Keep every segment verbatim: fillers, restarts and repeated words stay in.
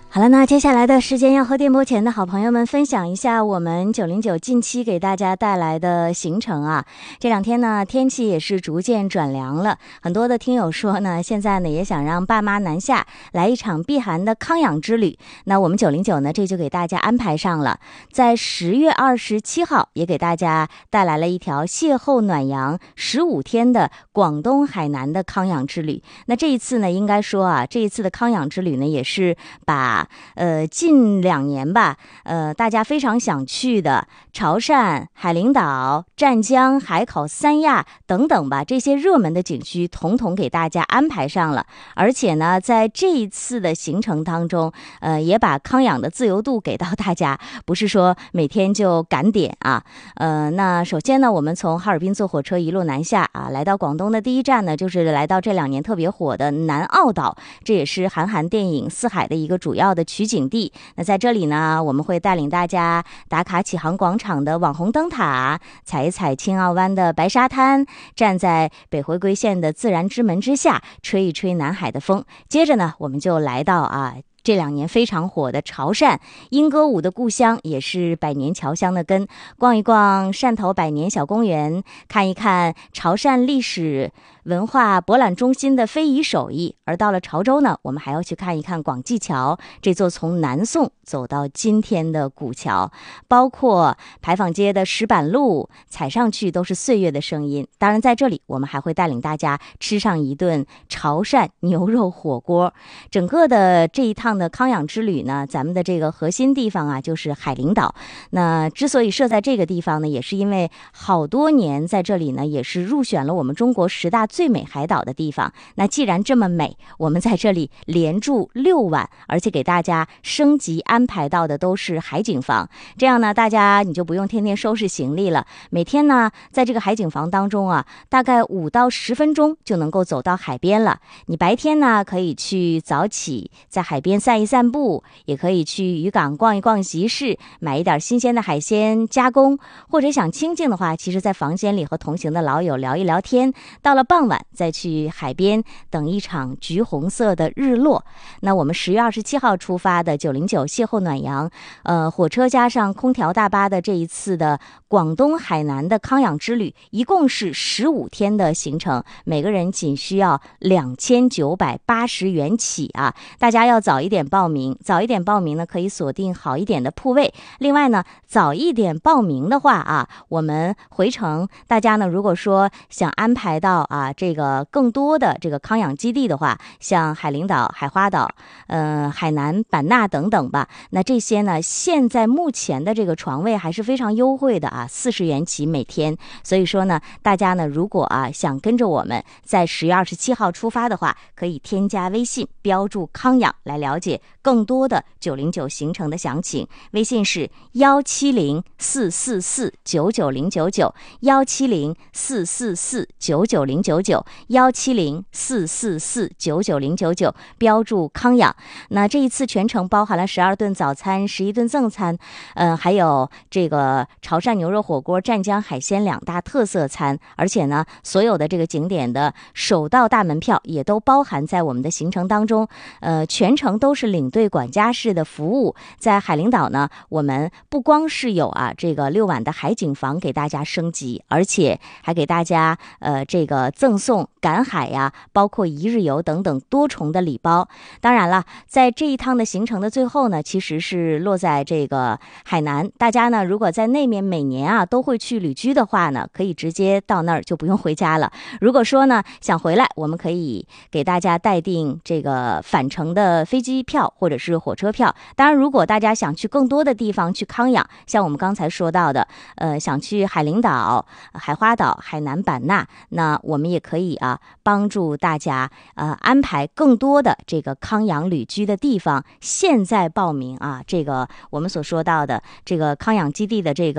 好了，那接下来的时间要和电波前的好朋友们分享一下我们九零九近期给大家带来的行程啊。这两天呢，天气也是逐渐转凉了，很多的听友说呢，现在呢也想让爸妈南下来一场避寒的康养之旅。那我们九零九呢，这就给大家安排上了，在十月二十七号也给大家带来了一条邂逅暖阳十五天的广东海南的康养之旅。那这一次呢，应该说啊，这一次的康养之旅呢，也是把呃，近两年吧，呃，大家非常想去的潮汕、海陵岛、湛江、海口、三亚等等吧，这些热门的景区统统给大家安排上了。而且呢，在这一次的行程当中，呃，也把康养的自由度给到大家，不是说每天就赶点啊。呃，那首先呢，我们从哈尔滨坐火车一路南下啊，来到广东的第一站呢，就是来到这两年特别火的南澳岛，这也是韩寒电影《四海》的一个主要的取景地。那在这里呢，我们会带领大家打卡启航广场的网红灯塔，踩一踩青澳湾的白沙滩，站在北回归线的自然之门之下，吹一吹南海的风。接着呢，我们就来到啊这两年非常火的潮汕，莺歌舞的故乡，也是百年侨乡的根。逛一逛汕头百年小公园，看一看潮汕历史文化博览中心的非遗手艺。而到了潮州呢，我们还要去看一看广济桥，这座从南宋走到今天的古桥，包括牌坊街的石板路，踩上去都是岁月的声音。当然在这里我们还会带领大家吃上一顿潮汕牛肉火锅。整个的这一趟的康养之旅呢，咱们的这个核心地方啊，就是海陵岛。那之所以设在这个地方呢，也是因为好多年在这里呢，也是入选了我们中国十大最美海岛的地方。那既然这么美，我们在这里连住六晚，而且给大家升级安排到的都是海景房。这样呢，大家你就不用天天收拾行李了，每天呢，在这个海景房当中啊，大概五到十分钟就能够走到海边了。你白天呢，可以去早起，在海边散一散步，也可以去渔港逛一逛集市，买一点新鲜的海鲜加工，或者想清静的话，其实在房间里和同行的老友聊一聊天，到了傍晚再去海边等一场橘红色的日落。那我们十月二十七号出发的九零九邂逅暖阳，呃，火车加上空调大巴的这一次的广东海南的康养之旅，一共是十五天的行程，每个人仅需要两千九百八十元起啊！大家要早一点报名，早一点报名呢，可以锁定好一点的铺位。另外呢，早一点报名的话啊，我们回程大家呢，如果说想安排到啊这个更多的这个康养基地的话，像海陵岛、海花岛、呃海南、版纳等等吧，那这些呢，现在目前的这个床位还是非常优惠的啊，四十元起每天。所以说呢，大家呢，如果啊想跟着我们在十月二十七号出发的话，可以添加微信标注康养来了解更多的九零九行程的详情。微信是幺七零四四四九九零九九，幺七零四四四九九零九九，幺七零四四四九九零九九，标注康养。那这一次全程包含了十二顿早餐、十一顿赠餐，呃，还有这个潮汕牛肉火锅、湛江海鲜两大特色餐，而且呢，所有的这个景点的首到大门票也都包含在我们的行程当中。呃，全程都是领队管家式的服务。在海陵岛呢，我们不光是有啊这个六晚的海景房给大家升级，而且还给大家呃这个赠送赶海呀、啊，包括一日游等等多重的礼包。当然了，在这一趟的行程的最后呢，其实是落在这个海南。大家呢，如果在那面每年啊都会去旅居的话呢，可以直接到那儿就不用回家了。如果说呢想回来，我们可以给大家待定这个返程的飞机票或者是火车票。当然，如果大家想去更多的地方去康养，像我们刚才说到的，呃，想去海陵岛、海花岛、海南、版纳，那我们也可以啊帮助大家呃安排更多的这个康养旅居的地方。现在报名啊，这个我们所说到的这个康养基地的这个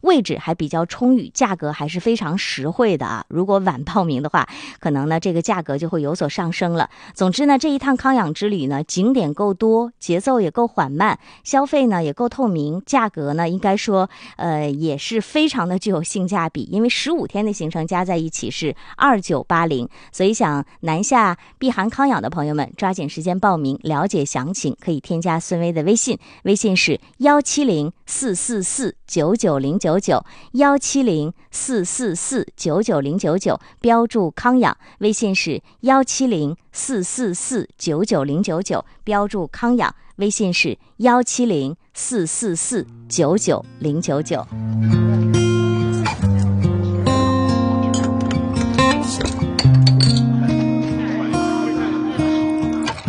位置还比较充裕，价格还是非常实惠的啊。如果晚报名的话，可能呢这个价格就会有所上升了。总之呢，这一趟康养之旅呢，景点够多，节奏也够缓慢，消费呢也够透明，价格呢应该说呃也是非常的具有性价比，因为十五天的行程加在一起是二九八零，所以想南下避寒康养的朋友们，抓紧时间报名，了解详情可以添加孙薇的微信，微信是幺七零四四四九九零九九幺七零四四四九九零九九，标注康养，微信是幺七零四四四九九零九九，标注康养，微信是幺七零四四四九九零九九。